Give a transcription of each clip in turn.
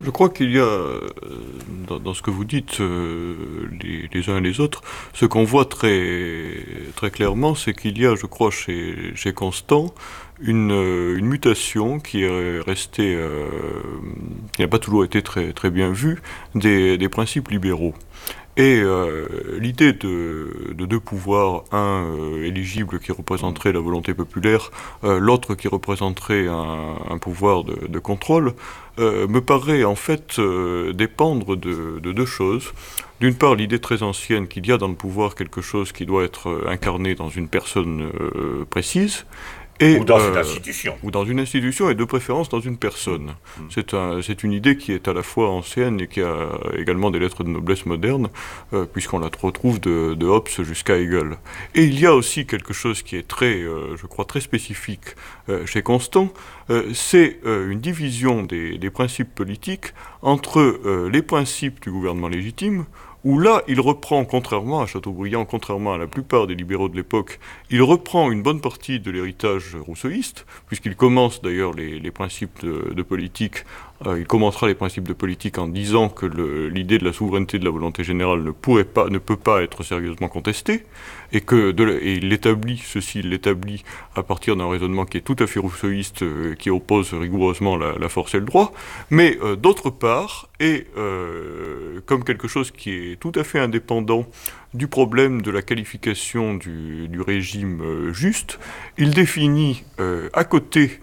Je crois qu'il y a, dans ce que vous dites, les uns et les autres, ce qu'on voit très clairement, c'est qu'il y a, je crois, chez Constant, une mutation qui est restée, qui n'a pas toujours été très bien vue, des principes libéraux. Et l'idée de deux pouvoirs, un éligible qui représenterait la volonté populaire, l'autre qui représenterait un pouvoir de contrôle, me paraît en fait dépendre de deux choses. D'une part, l'idée très ancienne qu'il y a dans le pouvoir quelque chose qui doit être incarné dans une personne précise, ou dans une institution. Ou dans une institution, et de préférence dans une personne. C'est une idée qui est à la fois ancienne et qui a également des lettres de noblesse modernes, puisqu'on la retrouve de Hobbes jusqu'à Hegel. Et il y a aussi quelque chose qui est je crois, très spécifique chez Constant, c'est une division des principes politiques entre les principes du gouvernement légitime, où là, il reprend, contrairement à Chateaubriand, contrairement à la plupart des libéraux de l'époque, il reprend une bonne partie de l'héritage rousseauiste, puisqu'il commence d'ailleurs les principes de politique, il commencera les principes de politique en disant que l'idée de la souveraineté de la volonté générale ne peut pas être sérieusement contestée, et il l'établit à partir d'un raisonnement qui est tout à fait rousseauiste, qui oppose rigoureusement la force et le droit, mais d'autre part, et comme quelque chose qui est tout à fait indépendant du problème de la qualification du régime juste, il définit à côté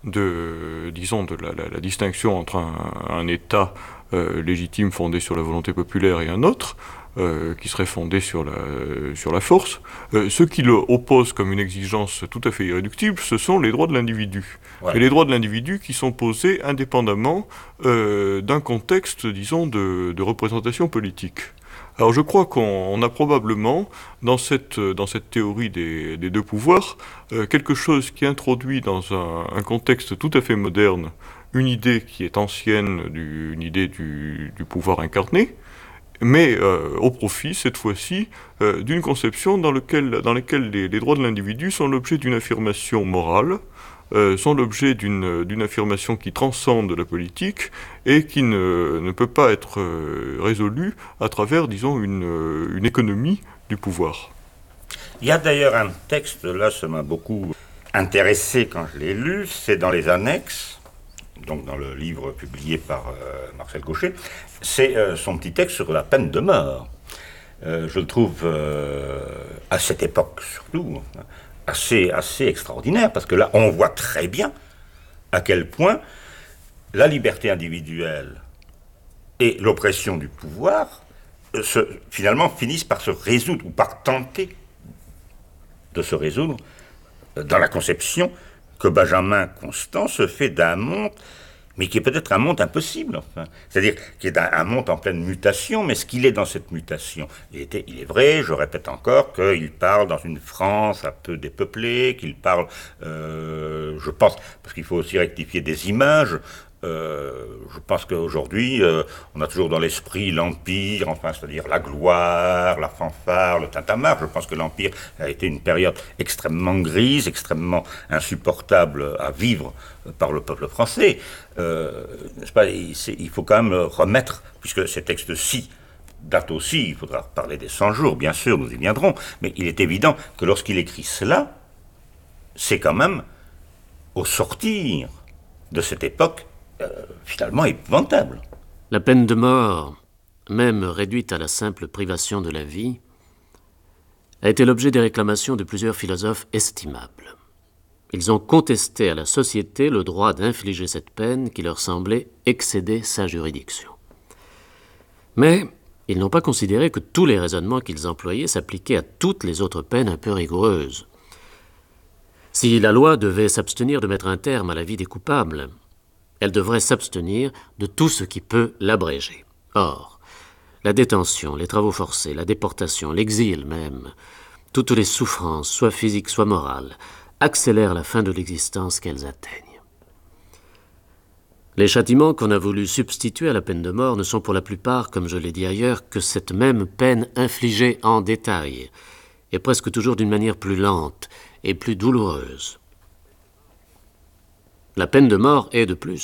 de la distinction entre un État légitime fondé sur la volonté populaire et un autre, qui serait fondé sur la force. Ce qui le oppose comme une exigence tout à fait irréductible, ce sont les droits de l'individu. Ouais. Et les droits de l'individu qui sont posés indépendamment d'un contexte, disons, de représentation politique. Alors je crois qu'on a probablement, dans cette théorie des deux pouvoirs, quelque chose qui introduit dans un contexte tout à fait moderne une idée qui est ancienne, une idée du pouvoir incarné, mais au profit, cette fois-ci, d'une conception dans laquelle les droits de l'individu sont l'objet d'une affirmation morale, sont l'objet d'une affirmation qui transcende la politique et qui ne peut pas être résolue à travers, disons, une économie du pouvoir. Il y a d'ailleurs un texte, là, ça m'a beaucoup intéressé quand je l'ai lu, c'est dans les annexes, donc dans le livre publié par Marcel Gauchet, c'est son petit texte sur la peine de mort. Je le trouve, à cette époque surtout, assez extraordinaire, parce que là, on voit très bien à quel point la liberté individuelle et l'oppression du pouvoir finalement finissent par se résoudre, ou par tenter de se résoudre, dans la conception que Benjamin Constant se fait d'un monde, mais qui est peut-être un monde impossible, enfin. C'est-à-dire qui est un monde en pleine mutation, mais ce qu'il est dans cette mutation, il est vrai, je répète encore, qu'il parle dans une France un peu dépeuplée, qu'il parle, je pense, parce qu'il faut aussi rectifier des images, je pense qu'aujourd'hui, on a toujours dans l'esprit l'Empire, enfin, c'est-à-dire la gloire, la fanfare, le tintamarre. Je pense que l'Empire a été une période extrêmement grise, extrêmement insupportable à vivre par le peuple français. N'est-ce pas, il faut quand même remettre, puisque ces textes-ci datent aussi, il faudra parler des 100 jours, bien sûr, nous y viendrons, mais il est évident que lorsqu'il écrit cela, c'est quand même au sortir de cette époque finalement épouvantable. La peine de mort, même réduite à la simple privation de la vie, a été l'objet des réclamations de plusieurs philosophes estimables. Ils ont contesté à la société le droit d'infliger cette peine qui leur semblait excéder sa juridiction. Mais ils n'ont pas considéré que tous les raisonnements qu'ils employaient s'appliquaient à toutes les autres peines un peu rigoureuses. Si la loi devait s'abstenir de mettre un terme à la vie des coupables, elle devrait s'abstenir de tout ce qui peut l'abréger. Or, la détention, les travaux forcés, la déportation, l'exil même, toutes les souffrances, soit physiques, soit morales, accélèrent la fin de l'existence qu'elles atteignent. Les châtiments qu'on a voulu substituer à la peine de mort ne sont pour la plupart, comme je l'ai dit ailleurs, que cette même peine infligée en détail, et presque toujours d'une manière plus lente et plus douloureuse. La peine de mort est, de plus,